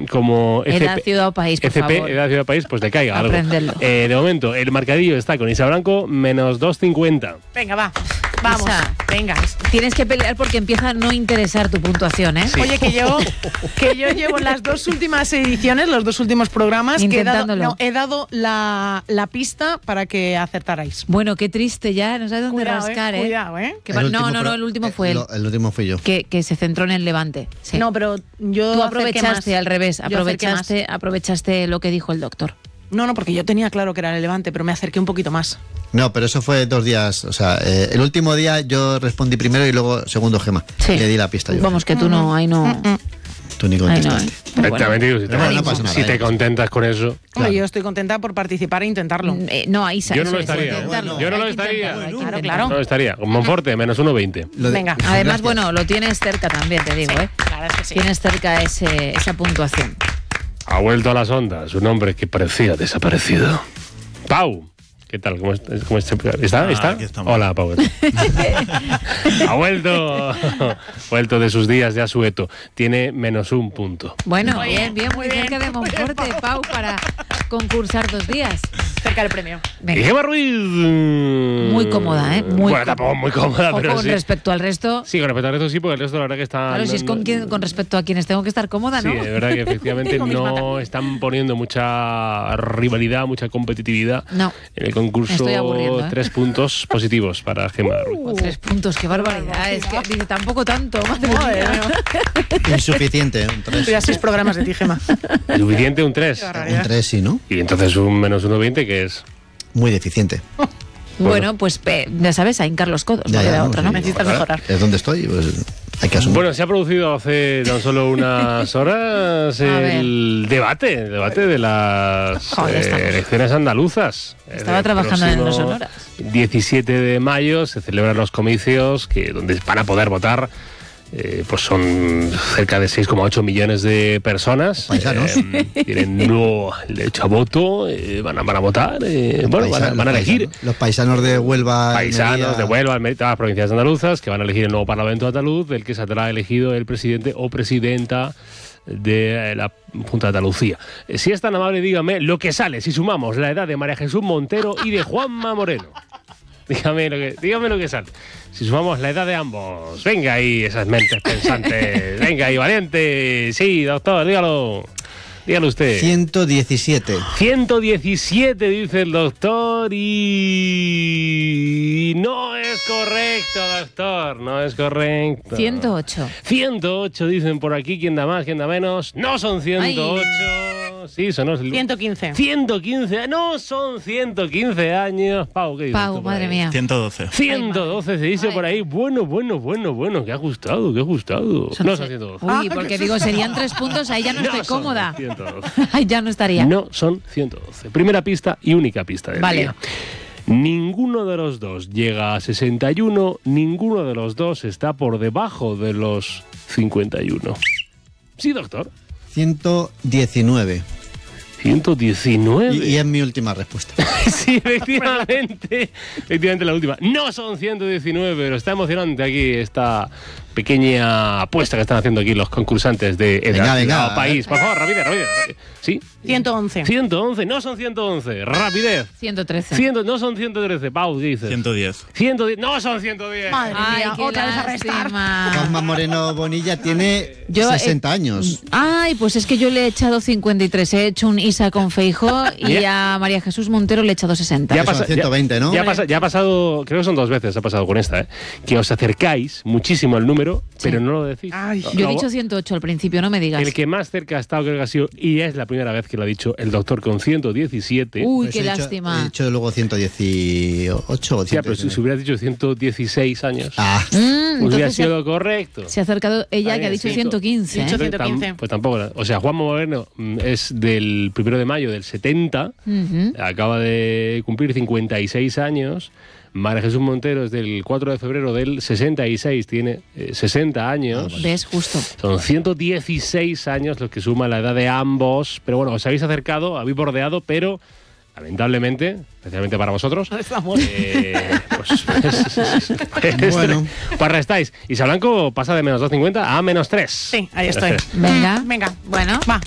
como Edad, ciudad o país, por FP, favor. edad, ciudad o país, pues le caiga algo. Aprenderlo. De momento, el marcadillo está con Isa Blanco, menos 2,50. Venga, va. Vamos, Isa. venga. Tienes que pelear porque empieza a no interesar tu puntuación, ¿eh? Sí. Oye, que yo llevo las 2 últimas ediciones, los 2 últimos programas, que Intentándolo. he dado la pista para que acertarais. Bueno, qué triste ya, no sabes dónde Cuidado, rascar, ¿eh? Cuidado, ¿eh? Que va- no, el último fue él, El último fui yo. que se centró en el Levante. Sí. No, pero yo Tú acerqué aprovechaste más. al revés, Yo acerqué más. aprovechaste lo que dijo el doctor. No, porque yo tenía claro que era el Levante, pero me acerqué un poquito más. No, pero eso fue 2 días. O sea, el último día yo respondí primero y luego segundo Gema. Sí. Le di la pista yo. Vamos, que tú no, ahí no. Tú ni Ahí no, contestaste. ¿eh? Pero bueno. Efectivamente, digo, si te, Pero bueno, no pasa nada, si te contentas con eso. Hombre, Claro. yo estoy contenta por participar e intentarlo. No, ahí Yo no lo eso es, estaría, hay que ¿eh? intentarlo, Yo no hay lo que estaría. intentarlo, hay que Claro, intentarlo. claro. No estaría. Con Monforte, menos 1,20. Venga. Además, bueno, lo tienes cerca también, te digo, ¿eh? La verdad es que sí. Tienes cerca esa puntuación. Ha vuelto a las ondas, un hombre que parecía desaparecido. Pau. ¿Qué tal? ¿Cómo está? ¿Está? Aquí estamos. Hola, Pau. Ha vuelto de sus días de asueto. Tiene menos 1 punto. Bueno, Muy bien, bien, muy muy cerca bien, de Monforte, Pau, para concursar 2 días. Cerca del premio. Y Venga. Gemma Ruiz. Muy cómoda, ¿eh? Muy bueno, tampoco muy cómoda, O pero con sí. respecto al resto. Sí, con respecto al resto sí, porque el resto la verdad que está... Claro, si es con respecto a quienes tengo que estar cómoda, Sí, ¿no? de verdad que efectivamente Conmigo misma no también. están poniendo mucha rivalidad, mucha competitividad No. en el concurso. Me estoy aburriendo, ¿eh? 3 puntos positivos para Gemma Ruiz. 3 puntos, qué barbaridad. Es que dice, tampoco tanto, madre Joder, mía. Insuficiente, un 3. Estoy a 6 programas de ti, Gema. Suficiente un 3. Un 3, sí, ¿no? Y entonces un menos 1,20 que es... Muy deficiente. Bueno, pues ya sabes, a hincar los codos, no Ya, queda no, otra, sí. ¿no? Necesitas mejorar. Es donde estoy, pues hay que asumir. Bueno, se ha producido hace tan solo unas horas el debate de las Joder, estamos. elecciones andaluzas. Estaba El trabajando en próximo los Sonoras. 17 de mayo se celebran los comicios donde van a poder votar. Pues son cerca de 6,8 millones de personas. Paisanos. Tienen nuevo derecho a voto, van a votar, van a elegir. Los paisanos de Huelva. Paisanos Almería. de Huelva, Almería, todas las provincias andaluzas que van a elegir el nuevo Parlamento andaluz, del que saldrá elegido el presidente o presidenta de la Junta de Andalucía. Si es tan amable, dígame lo que sale si sumamos la edad de María Jesús Montero y de Juanma Moreno. Dígame lo que sale. Si sumamos la edad de ambos. Venga ahí, esas mentes pensantes. Venga ahí, valiente. Sí, doctor, dígalo. Dígalo usted. 117. 117 dice el doctor y no es correcto, doctor, no es correcto. 108. 108 dicen por aquí, ¿quién da más, quién da menos? No son 108. Sí, son 115. 115, no son 115 años. Pau, ¿qué dices Pau, tú por madre ahí? mía. 112. 112 se dice Ay. por ahí. Bueno, que ha gustado. No son 112. Uy, porque digo, serían 3 puntos, ahí ya no estoy son cómoda. 112. Ahí ya no estaría. No son 112. Primera pista y única pista del Vale. día. Ninguno de los dos llega a 61, ninguno de los dos está por debajo de los 51. Sí, doctor. 119. 119. Y es mi última respuesta. Sí, efectivamente la última. No son 119, pero está emocionante aquí esta pequeña apuesta que están haciendo aquí los concursantes de Edad Venga. País. Por favor, rapidez. ¿Sí? 111. 111, no son 111. Rapidez. 113. No son 113. Pau, ¿qué dices? 110. 110, no son 110. Madre Ay, mía, qué otra vez a restar. lástima. Juanma Moreno Bonilla tiene Yo, 60 años. Ay, pues es que yo le he echado 53. He hecho un Isa con Feijó y a María Jesús Montero le he echado 60. Ya son 120, ¿no? Ya ha pasado, creo que son 2 veces, ha pasado con esta, que os acercáis muchísimo al número, pero no lo decís. Ay. Yo he No, dicho 108 al principio, no me digas. el que más cerca ha estado, creo que ha sido, y es la primera vez que lo ha dicho el doctor con 117. Uy, Pues qué he dicho- lástima. He dicho luego 118 o Ya, pero si 119. hubieras dicho 116 años, Ah, hubiera Entonces sido correcto. se ha acercado ella, que ha dicho 115. Dicho ¿eh? 115. Pues tampoco. O sea, Juanma Moreno es del 1 de mayo del 70, Ujú. acaba de cumplir 56 años. María Jesús Montero es del 4 de febrero del 66, tiene 60 años. ¿Ves? Justo. Son 116 años los que suma la edad de ambos. Pero bueno, os habéis acercado, habéis bordeado, pero lamentablemente, especialmente para vosotros, Estamos. Bueno. pues restáis. Isa Blanco pasa de menos 2,50 a menos 3. Sí, ahí estoy. Venga. Venga. Bueno, Va.